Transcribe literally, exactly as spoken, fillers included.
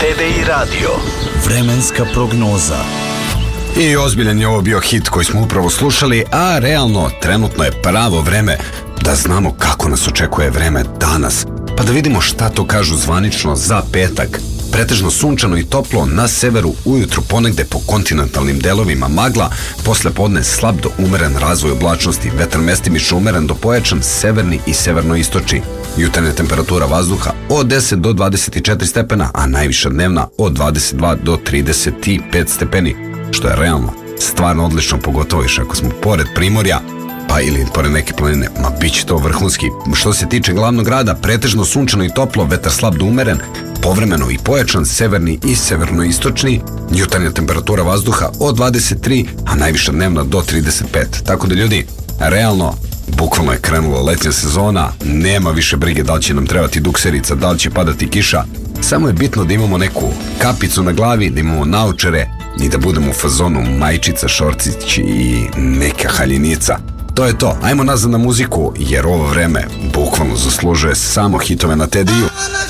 te ve i radio. Vremenska prognoza. I ozbiljan je ovo bio hit koji smo upravo slušali, a realno trenutno je pravo vreme da znamo kako nas očekuje vreme danas. Pa da vidimo šta to kažu zvanično za petak. Pretežno sunčano i toplo, na severu ujutru ponegde po kontinentalnim delovima magla, posle podne slab do umeren razvoj oblačnosti, vetar mestimično umeren do pojačan, severni i severnoistočni. Jutarnja temperatura vazduha od deset do dvadeset četiri stepena, a najviša dnevna od dvadeset dva do trideset pet stepeni, što je realno stvarno odlično, pogotovo još ako smo pored Primorja, pa ili pored neke planine, ma bit će to vrhunski. Što se tiče glavnog grada, pretežno sunčano i toplo, vetar slab do umeren, povremeno i pojačan, severni i severnoistočni, jutarnja temperatura vazduha od dvadeset tri, a najviša dnevna do trideset pet. Tako da ljudi, realno, bukvalno je krenula letnja sezona, nema više brige da li će nam trebati dukserica, da li će padati kiša, samo je bitno da imamo neku kapicu na glavi, da imamo naočare i da budemo u fazonu majčica, šorcić i neka haljenica. To je to, ajmo nazad na muziku, jer ovo vreme bukvalno zaslužuje samo hitove na Tediju.